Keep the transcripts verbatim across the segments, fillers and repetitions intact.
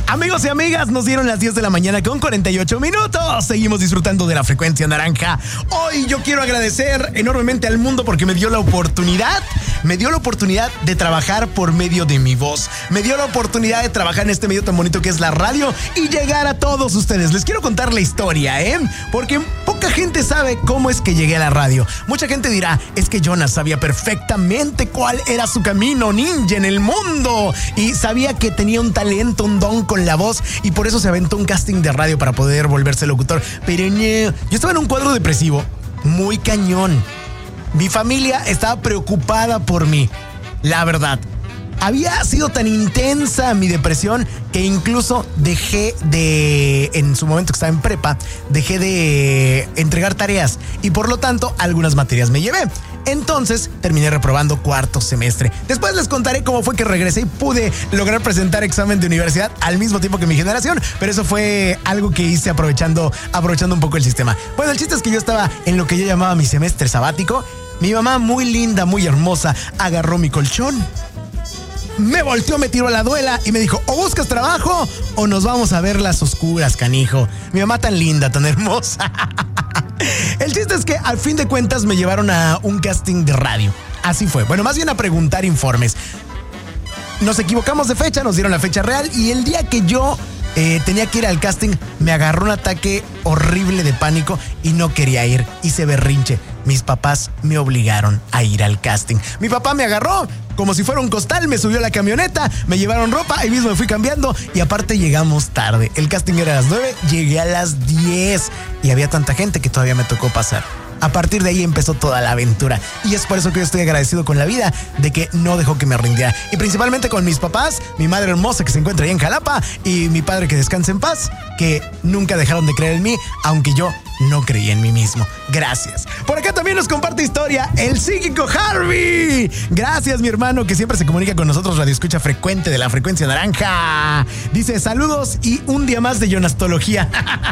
Amigos y amigas, nos dieron las diez de la mañana con cuarenta y ocho minutos. Seguimos disfrutando de la frecuencia naranja. Hoy yo quiero agradecer enormemente al mundo porque me dio la oportunidad, me dio la oportunidad de trabajar por medio de mi voz. Me dio la oportunidad de trabajar en este medio tan bonito que es la radio y llegar a todos ustedes. Les quiero contar la historia, ¿eh? Porque poca gente sabe cómo es que llegué a la radio. Mucha gente dirá, es que Jonas sabía perfectamente cuál era su camino ninja en el mundo y sabía que tenía un talento, un don con la voz y por eso se aventó un casting de radio para poder volverse locutor. Pero no, yo estaba en un cuadro depresivo muy cañón. Mi familia estaba preocupada por mí, la verdad. Había sido tan intensa mi depresión que incluso dejé de, en su momento que estaba en prepa, dejé de entregar tareas y por lo tanto algunas materias me llevé. Entonces terminé reprobando cuarto semestre. Después les contaré cómo fue que regresé y pude lograr presentar examen de universidad al mismo tiempo que mi generación, pero eso fue algo que hice aprovechando, aprovechando un poco el sistema. Bueno, el chiste es que yo estaba en lo que yo llamaba mi semestre sabático. Mi mamá, muy linda, muy hermosa, agarró mi colchón, me volteó, me tiró a la duela y me dijo, o buscas trabajo o nos vamos a ver las oscuras, canijo. Mi mamá tan linda, tan hermosa. El chiste es que al fin de cuentas me llevaron a un casting de radio. Así fue. Bueno, más bien a preguntar informes. Nos equivocamos de fecha, nos dieron la fecha real y el día que yo eh, tenía que ir al casting me agarró un ataque horrible de pánico y no quería ir. Hice berrinche. Mis papás me obligaron a ir al casting. Mi papá me agarró como si fuera un costal, me subió a la camioneta, me llevaron ropa, ahí mismo me fui cambiando y aparte llegamos tarde. El casting era a las nueve, llegué a las diez y había tanta gente que todavía me tocó pasar. A partir de ahí empezó toda la aventura y es por eso que yo estoy agradecido con la vida de que no dejó que me rindiera y principalmente con mis papás, mi madre hermosa que se encuentra ahí en Jalapa y mi padre que descanse en paz, que nunca dejaron de creer en mí, aunque yo no creí en mí mismo. Gracias. Por acá también nos comparte historia el psíquico Harvey. Gracias, mi hermano, que siempre se comunica con nosotros, radio escucha frecuente de la frecuencia naranja. Dice, saludos y un día más de Jonastología.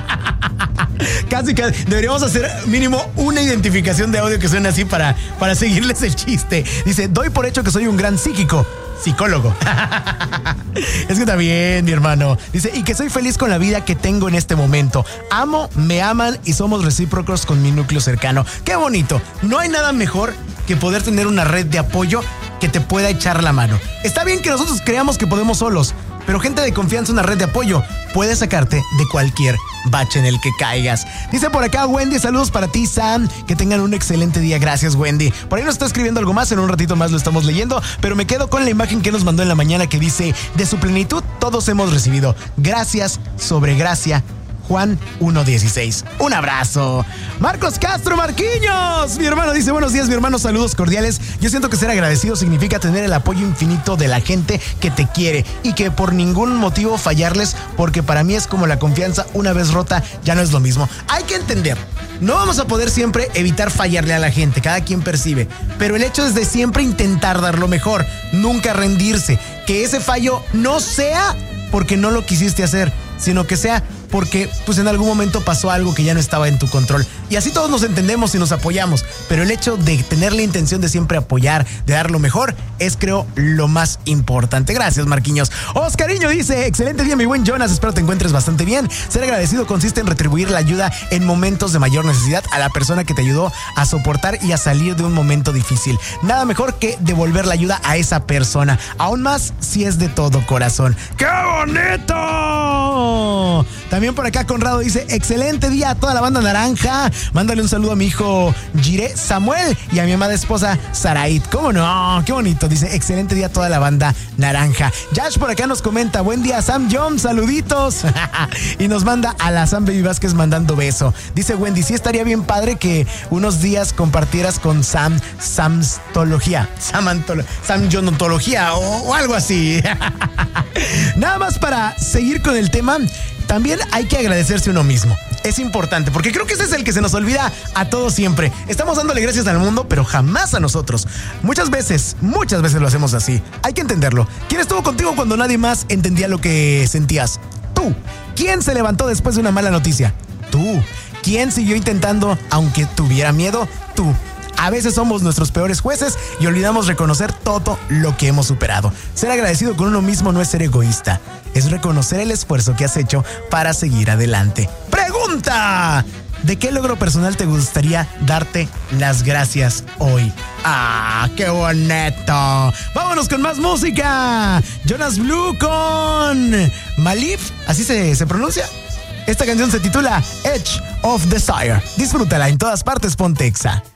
Casi que deberíamos hacer mínimo una identificación de audio que suene así para, para seguirles el chiste. Dice, doy por hecho que soy un gran psíquico. Psicólogo. Es que también, mi hermano. Dice, y que soy feliz con la vida que tengo en este momento. Amo, me aman y somos recíprocos con mi núcleo cercano. ¡Qué bonito! No hay nada mejor que poder tener una red de apoyo que te pueda echar la mano. Está bien que nosotros creamos que podemos solos, pero gente de confianza, una red de apoyo, puede sacarte de cualquier bache en el que caigas. Dice por acá Wendy, saludos para ti, Sam. Que tengan un excelente día. Gracias, Wendy. Por ahí nos está escribiendo algo más, en un ratito más lo estamos leyendo, pero me quedo con la imagen que nos mandó en la mañana que dice, de su plenitud todos hemos recibido. Gracias sobre gracia. Juan uno dieciséis. Un abrazo. Marcos Castro Marquiños, mi hermano, dice, buenos días, mi hermano, saludos cordiales. Yo siento que ser agradecido significa tener el apoyo infinito de la gente que te quiere y que por ningún motivo fallarles, porque para mí es como la confianza, una vez rota ya no es lo mismo. Hay que entender, no vamos a poder siempre evitar fallarle a la gente, cada quien percibe, pero el hecho es de siempre intentar dar lo mejor, nunca rendirse, que ese fallo no sea porque no lo quisiste hacer, sino que sea porque pues en algún momento pasó algo que ya no estaba en tu control. Y así todos nos entendemos y nos apoyamos. Pero el hecho de tener la intención de siempre apoyar, de dar lo mejor, es creo lo más importante. Gracias, Marquiños. Oscariño dice, excelente día, mi buen Jonas, espero te encuentres bastante bien. Ser agradecido consiste en retribuir la ayuda en momentos de mayor necesidad a la persona que te ayudó a soportar y a salir de un momento difícil. Nada mejor que devolver la ayuda a esa persona, aún más si es de todo corazón. ¡Qué bonito! También por acá Conrado dice, excelente día a toda la banda naranja. Mándale un saludo a mi hijo Jiré Samuel y a mi amada esposa Saraid. ¿Cómo no? Qué bonito. Dice, excelente día a toda la banda naranja. Josh por acá nos comenta, buen día Sam John, saluditos. Y nos manda a la Sam Baby Vázquez mandando beso. Dice Wendy, sí estaría bien padre que unos días compartieras con Sam Samstología, Samantolo, Sam Jonontología o, o algo así. Nada más para seguir con el tema, también hay que agradecerse uno mismo. Es importante, porque creo que ese es el que se nos olvida a todos siempre. Estamos dándole gracias al mundo, pero jamás a nosotros. Muchas veces, muchas veces lo hacemos así. Hay que entenderlo. ¿Quién estuvo contigo cuando nadie más entendía lo que sentías? Tú. ¿Quién se levantó después de una mala noticia? Tú. ¿Quién siguió intentando aunque tuviera miedo? Tú. A veces somos nuestros peores jueces y olvidamos reconocer todo lo que hemos superado. Ser agradecido con uno mismo no es ser egoísta, es reconocer el esfuerzo que has hecho para seguir adelante. ¡Pregunta! ¿De qué logro personal te gustaría darte las gracias hoy? ¡Ah, qué bonito! ¡Vámonos con más música! Jonas Blue con Malif, ¿así se, se pronuncia? Esta canción se titula Edge of Desire. Disfrútala en todas partes, ponte Exa.